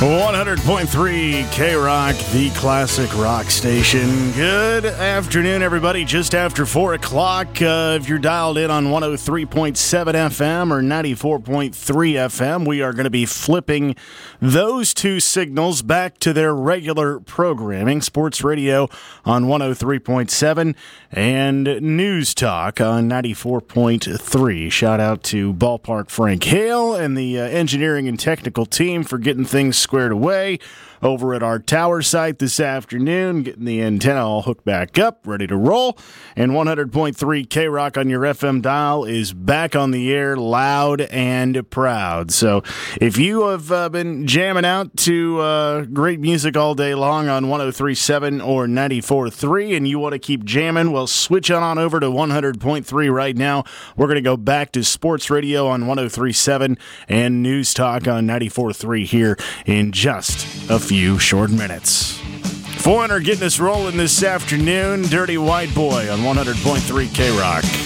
100.3 K-Rock, the classic rock station. Good afternoon, everybody. Just after 4 o'clock, if you're dialed in on 103.7 FM or 94.3 FM, we are going to be flipping those two signals back to their regular programming. Sports radio on 103.7 and News Talk on 94.3. Shout out to Ballpark Frank Hale and the engineering and technical team for getting things squared away over at our tower site this afternoon, getting the antenna all hooked back up, ready to roll. And 100.3 K-Rock on your FM dial is back on the air, loud and proud. So if you have been jamming out to great music all day long on 103.7 or 94.3 and you want to keep jamming, well, switch on over to 100.3 right now. We're going to go back to sports radio on 103.7 and News Talk on 94.3 here in just a few short minutes. Foreigner getting us rolling this afternoon. Dirty White Boy on 100.3 K-Rock.